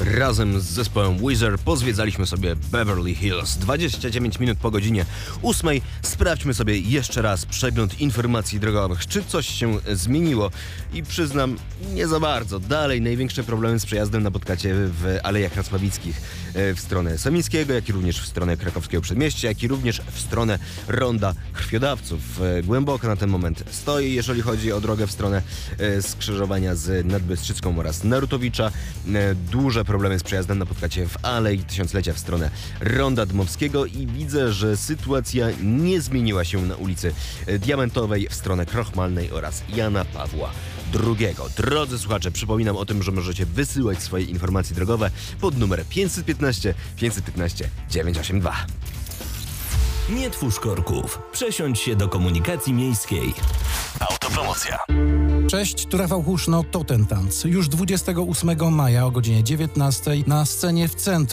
Razem z zespołem Weezer pozwiedzaliśmy sobie Beverly Hills. 29 minut po godzinie 8. Sprawdźmy sobie jeszcze raz przegląd informacji drogowych. Czy coś się zmieniło? I przyznam, nie za bardzo. Dalej największe problemy z przejazdem napotkacie w Alejach Racławickich w stronę Samińskiego, jak i również w stronę Krakowskiego Przedmieścia, jak i również w stronę Ronda Krwiodawców. Głęboko na ten moment stoi, jeżeli chodzi o drogę w stronę skrzyżowania z Nadbystrzycką oraz Narutowicza. Duże problemy z przejazdem napotkacie w Alei Tysiąclecia w stronę Ronda Dmowskiego i widzę, że sytuacja nie zmieniła się na ulicy Diamentowej w stronę Krochmalnej oraz Jana Pawła II. Drodzy słuchacze, przypominam o tym, że możecie wysyłać swoje informacje drogowe pod numer 515 515 982. Nie twórz korków. Przesiądź się do komunikacji miejskiej. Autopromocja. Cześć, tu Rafał Huszno, to ten tanc. Już 28 maja o godzinie 19 na scenie w centrum